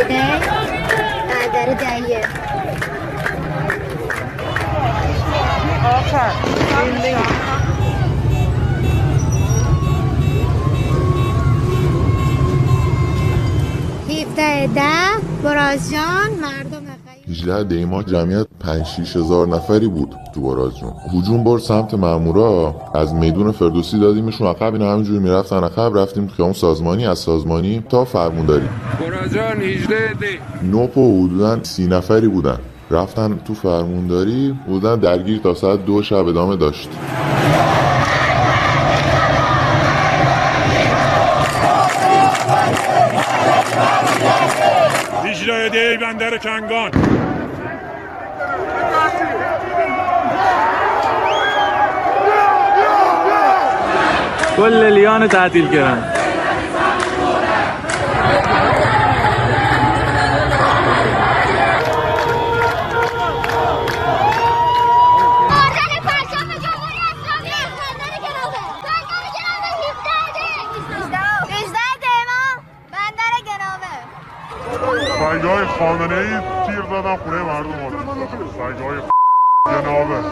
بندر دهیه آخر 17 براز جان مردم 18 دی‌ماه جمعیت 5-6 هزار نفری بود تو براز جون. هجوم برد سمت مامورا، از میدون فردوسی دادیمشون عقب، اینا همینجوری میرفتن عقب، رفتیم تو خیابون سازمانی، از سازمانی تا فرمانداری. براز جان 18 دی نوپ و حدوداً 30 نفری بودن، رفتن تو فرمانداری، بودن درگیر تا ساعت 2 شب ادامه داشت. دی بندر کنگان کل لیان تعطیل کردن. سایگاه خامنه‌ای تیر زدن خونه مردم. سایگاه جنابه.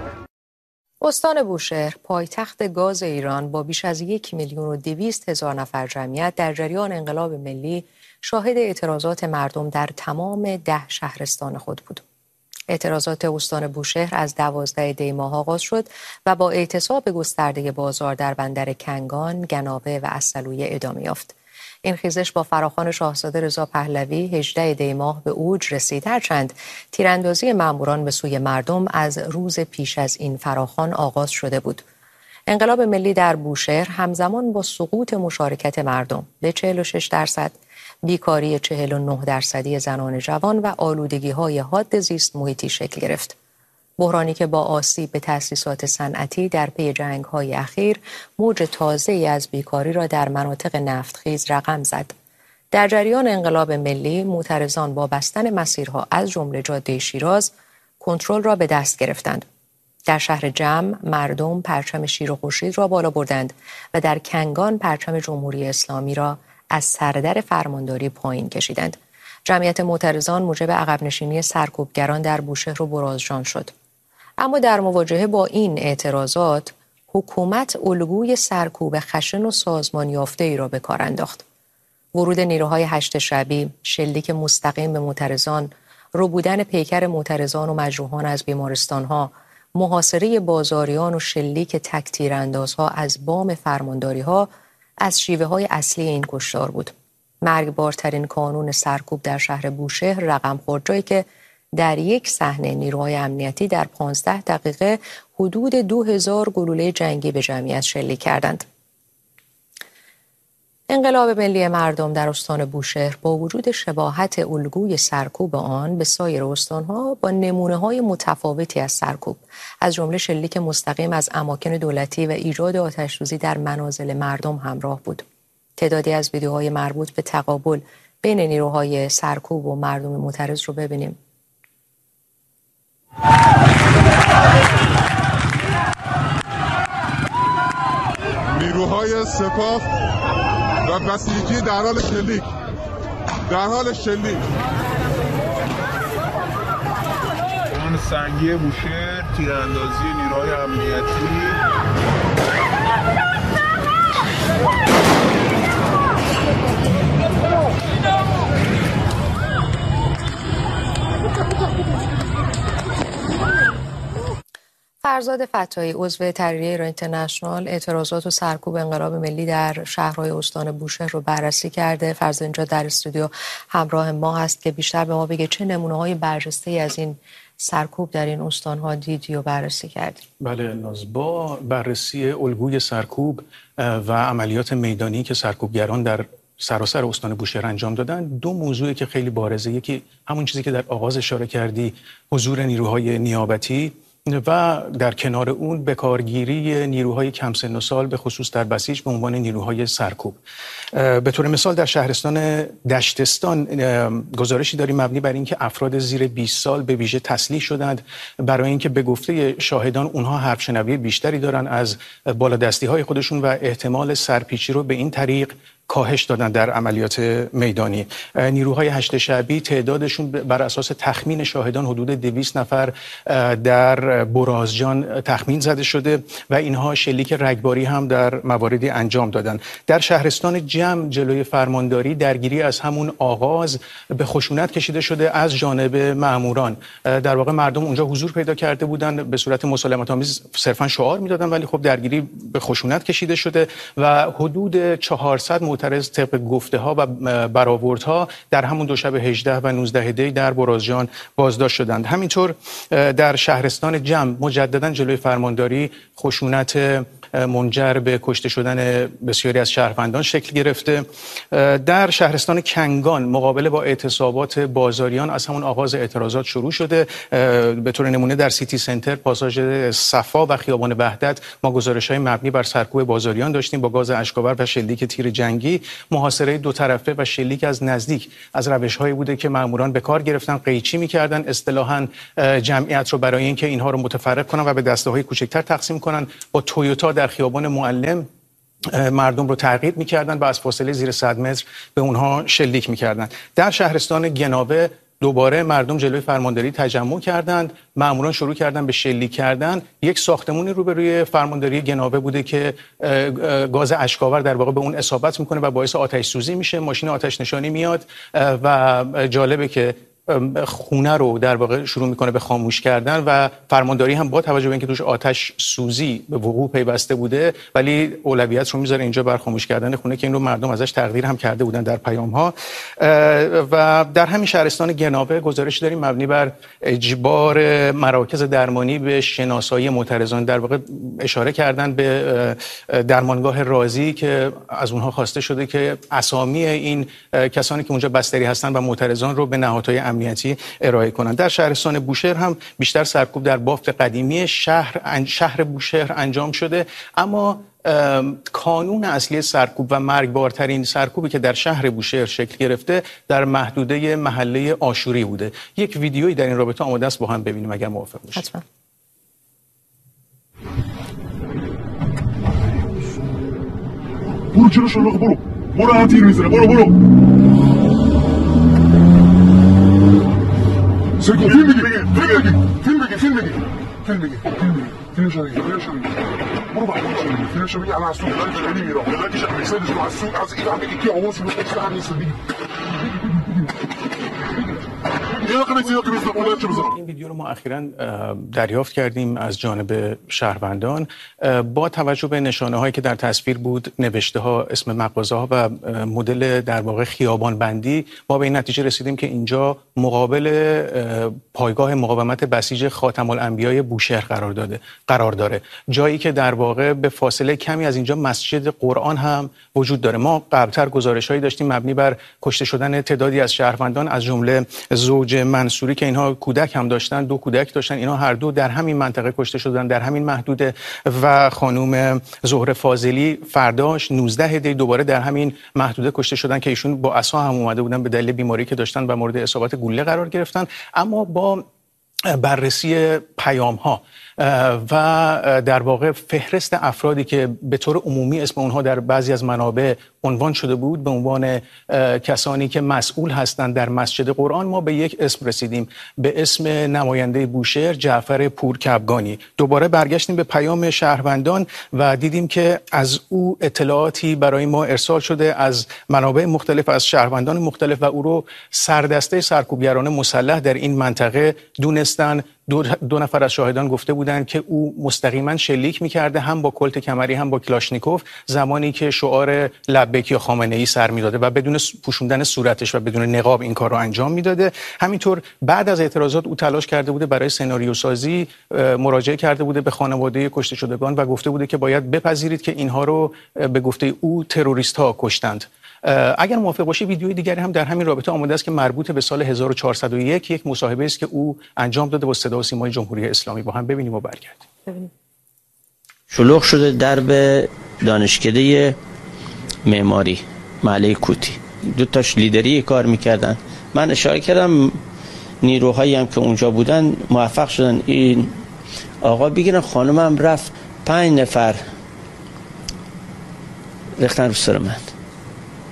استان بوشهر پایتخت گاز ایران با بیش از 1,200,000 نفر جمعیت در جریان انقلاب ملی شاهد اعتراضات مردم در تمام 10 شهرستان خود بود. اعتراضات استان بوشهر از 12 دی ماه آغاز شد و با اعتصاب گسترده بازار در بندر کنگان، گناوه و عسلویه ادامه یافت. این خیزش با فراخوان شاهزاده رضا پهلوی 18 دی ماه به اوج رسید، هرچند تیراندازی ماموران به سوی مردم از روز پیش از این فراخوان آغاز شده بود. انقلاب ملی در بوشهر همزمان با سقوط مشارکت مردم به 46%، بیکاری 49% زنان جوان و آلودگی‌های حاد زیست محیطی شکل گرفت. بحرانی که با آسیب به تأسیسات صنعتی در پی جنگ‌های اخیر موج تازه‌ای از بیکاری را در مناطق نفتخیز رقم زد. در جریان انقلاب ملی معترضان با بستن مسیرها از جمله جاده شیراز کنترل را به دست گرفتند. در شهر جمع مردم پرچم شیر و خورشید را بالا بردند و در کنگان پرچم جمهوری اسلامی را از سردر فرمانداری پایین کشیدند. جمعیت معترضان موجب عقب نشینی سرکوبگران در بوشهر و برازجان شد. اما در مواجهه با این اعتراضات حکومت الگوی سرکوب خشن و سازمان یافته‌ای را به کار انداخت. ورود نیروهای هشت شبی، شلیک مستقیم به معترضان، ربودن پیکر معترضان و مجروحان از بیمارستان‌ها، محاصره بازاریان و شلیک تک‌تیراندازها از بام فرمانداری‌ها از شیوه‌های اصلی این کشتار بود. مرگبارترین کانون سرکوب در شهر بوشهر رقم خورد، جایی که در یک صحنه نیروهای امنیتی در 15 دقیقه حدود 2000 گلوله جنگی به جمعیت شلیک کردند. انقلاب ملی مردم در استان بوشهر با وجود شباهت الگوی سرکوب آن به سایر استانها با نمونه‌های متفاوتی از سرکوب، از جمله شلیک مستقیم از اماکن دولتی و ایجاد آتش‌سوزی در منازل مردم همراه بود. تعدادی از ویدیوهای مربوط به تقابل بین نیروهای سرکوب و مردم معترض رو ببینیم. نیروهای سپاه و بسیجی در حال شلیک اون سنگی بوشهر، تیراندازی نیروهای امنیتی. فرزاد فتایی عضو تحریریه ایران اینترنشنال اعتراضات و سرکوب انقلاب ملی در شهرهای استان بوشهر رو بررسی کرده. فرزاد اینجا در استودیو همراه ما هست که بیشتر به ما بگه چه نمونه‌های برجسته‌ای از این سرکوب در این استان‌ها دیدی و بررسی کردی. بله ناز، با بررسی الگوی سرکوب و عملیات میدانی که سرکوبگران در سراسر استان بوشهر انجام دادن، دو موضوعی که خیلی بارزه. یکی همون چیزی که در آغاز اشاره کردی، حضور نیروهای نیابتی، و در کنار اون بکارگیری نیروهای کم سن و سال به خصوص در بسیج به عنوان نیروهای سرکوب. به طور مثال در شهرستان دشتستان گزارشی داریم مبنی بر اینکه افراد زیر 20 سال به ویژه تسلیح شدند برای اینکه به گفته شاهدان اونها حرف شنوی بیشتری دارن از بالادستی های خودشون و احتمال سرپیچی رو به این طریق کاهش دادن در عملیات میدانی. نیروهای هشت شعبی تعدادشون بر اساس تخمین شاهدان حدود 200 نفر در برازجان تخمین زده شده و اینها شلیک رگباری هم در مواردی انجام دادن. در شهرستان جم جلوی فرمانداری درگیری از همون آغاز به خشونت کشیده شده از جانب مأموران. در واقع مردم اونجا حضور پیدا کرده بودن، به صورت مسالمت آمیز صرفا شعار میدادن، ولی خب درگیری به خشونت کشیده شده و حدود 400 معترض طبق گفته ها و برآوردها در همون دو شب 18 و 19 دی در برازجان بازداشت شدند. همینطور در شهرستان جم مجددا جلوی فرمانداری خشونت منجر به کشته شدن بسیاری از شهروندان شکل گرفته. در شهرستان کنگان مقابله با اعتصابات بازاریان از همون آغاز اعتراضات شروع شده. به طور نمونه در سیتی سنتر، پاساژ صفا و خیابان وحدت ما گزارش‌های مبنی بر سرکوب بازاریان داشتیم با گاز اشک‌آور و شلیک تیر جنگی. محاصره دو طرفه و شلیک از نزدیک از روش‌هایی بوده که ماموران به کار گرفتن، قیچی می‌کردن اصطلاحاً جمعیت رو برای اینکه اینها رو متفرق کنن و به دسته‌های کوچکتر تقسیم کنن. با تویوتا در خیابان معلم مردم رو تعقیب می‌کردن و از فاصله زیر 100 متر به اونها شلیک می‌کردن. در شهرستان گناوه دوباره مردم جلوی فرمانداری تجمع کردند، ماموران شروع کردن به شلیک کردن. یک ساختمانی روبروی فرمانداری گناوه بوده که گاز اشک‌آور در واقع به اون اصابت میکنه و باعث آتش سوزی میشه. ماشین آتش نشانی میاد و جالبه که خونه رو در واقع شروع میکنه به خاموش کردن و فرمانداری هم با توجه به اینکه توش آتش سوزی به وقوع پیوسته بوده ولی اولویت رو میذاره اینجا بر خاموش کردن خونه که این رو مردم ازش تقدیر هم کرده بودن در پیام ها. و در همین شهرستان گناوه گزارش داریم مبنی بر اجبار مراکز درمانی به شناسایی معترضان. در واقع اشاره کردن به درمانگاه رازی که از اونها خواسته شده که اسامی این کسانی که اونجا بستری هستن و معترضان رو به نهادهای امنیتی ارائه کنند. در شهرستان بوشهر هم بیشتر سرکوب در بافت قدیمی شهر بوشهر انجام شده، اما کانون اصلی سرکوب و مرگبارترین سرکوبی که در شهر بوشهر شکل گرفته در محدوده محله آشوری بوده. یک ویدیویی در این رابطه آماده است، با هم ببینیم اگر موافق باشید. حتما. برو چرا شلوغ، برو هم تیر میزنه، برو سرکو فیلم بگی برو باید فیلمشو بگی الان از سوق داری داری میرم بلکش امیسایدش رو از سوق از ایران بگی که آواز رو بگی هم نیست بگی این ویدیو رو ما اخیراً دریافت کردیم از جانب شهروندان. با توجه به نشانه هایی که در تصویر بود، نوشته ها، اسم مغازه ها و مدل در واقع خیابان بندی، ما به این نتیجه رسیدیم که اینجا مقابل پایگاه مقاومت بسیج خاتم الانبیاء بوشهر قرار داره، جایی که در واقع به فاصله کمی از اینجا مسجد قرآن هم وجود داره. ما قبلتر گزارش هایی داشتیم مبنی بر کشته شدن تعدادی از شهروندان، از جمله زوج منصوری که اینها کودک هم داشتن، 2 کودک داشتن، اینها هر دو در همین منطقه کشته شدن، در همین محدوده. و خانم زهره فاضلی فرداش 19 دی دوباره در همین محدوده کشته شدن که ایشون با عصا هم اومده بودن به دلیل بیماری که داشتن و مورد اصابت گلوله قرار گرفتن. اما با بررسی پیام ها و در واقع فهرست افرادی که به طور عمومی اسم اونها در بعضی از منابع عنوان شده بود به عنوان کسانی که مسئول هستند در مسجد قرآن، ما به یک اسم رسیدیم، به اسم نماینده بوشهر جعفر پورکبگانی. دوباره برگشتیم به پیام شهروندان و دیدیم که از او اطلاعاتی برای ما ارسال شده از منابع مختلف، از شهروندان مختلف، و او رو سردسته سرکوبگران مسلح در این منطقه دونستن. دو نفر از شاهدان گفته بودند که او مستقیما شلیک می‌کرده، هم با کلت کمری هم با کلاشنیکوف، زمانی که شعار لبیک یا خامنه‌ای سر می‌داده و بدون پوشوندن صورتش و بدون نقاب این کار رو انجام می‌داده. همینطور بعد از اعتراضات او تلاش کرده بوده برای سناریوسازی، مراجعه کرده بوده به خانواده کشته شدگان و گفته بوده که باید بپذیرید که اینها رو به گفته او تروریست‌ها کشتند. اگر موافق باشی ویدیوی دیگری هم در همین رابطه آماده است که مربوط به سال 1401 یک مصاحبه است که او انجام داده با صدا و سیمای جمهوری اسلامی. با هم ببینیم و برگردیم. شلوغ شده درب دانشکده معماری محله کوتی، 2 تاش لیدری کار میکردن. من اشاره کردم نیروهایی هم که اونجا بودن موفق شدن این آقا بگیرن. خانمم رفت 5 نفر ریختن رو سر من.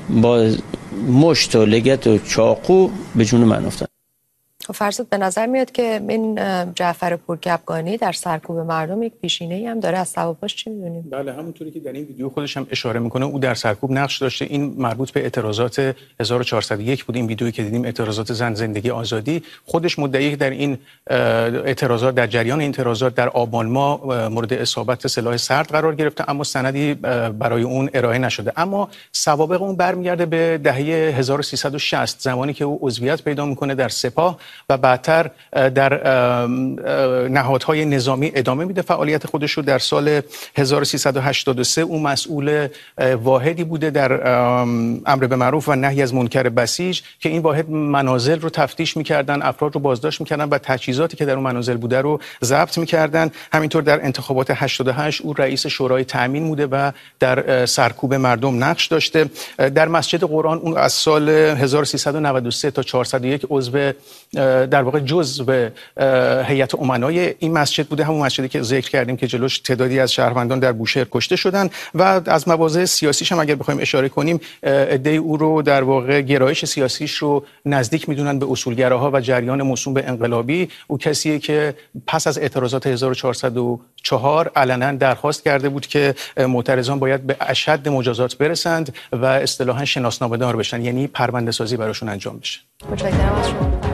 با مشت و لگت و چاقو به جون من افتاد. فرزاد به نظر میاد که این جعفر پرکپگانی در سرکوب مردم یک پیشینه‌ای هم داره. از سببش چی می‌دونیم؟ بله، همونطوری که در این ویدیو خودش هم اشاره میکنه او در سرکوب نقش داشته. این مربوط به اعتراضات 1401 بود. این ویدیویی که دیدیم اعتراضات زن، زندگی، آزادی، خودش مدعی در این اعتراضات، در جریان اعتراضات در آبان ماه مورد اصابت سلاح سرد قرار گرفته، اما سندی برای اون ارائه نشده. اما سوابق اون برمیگرده به دهه 1360 زمانی که او عضویت پیدا میکنه در سپاه و بعدتر در نهادهای نظامی ادامه میده فعالیت خودش رو. در سال 1383 او مسئول واحدی بوده در امر به معروف و نهی از منکر بسیج که این واحد منازل رو تفتیش میکردن، افراد رو بازداشت میکردن و تجهیزاتی که در اون منازل بوده رو ضبط میکردن. همینطور در انتخابات 88 او رئیس شورای تامین بوده و در سرکوب مردم نقش داشته. در مسجد قرآن اون از سال 1393 تا 401 عضو در واقع جزو هیئت امنای این مسجد بوده، همون مسجدی که ذکر کردیم که جلوش تعدادی از شهروندان در بوشهر کشته شدن. و از مواضع سیاسیش هم اگر بخوایم اشاره کنیم، عده او رو در واقع گرایش سیاسیش رو نزدیک میدونن به اصولگراها و جریان موسوم به انقلابی. او کسیه که پس از اعتراضات 1404 علنا درخواست کرده بود که معترضان باید به اشد مجازات برسند و اصطلاحاً شناسنامه‌دار بشن، یعنی پرونده سازی براشون انجام بشه. متشکرم از شما.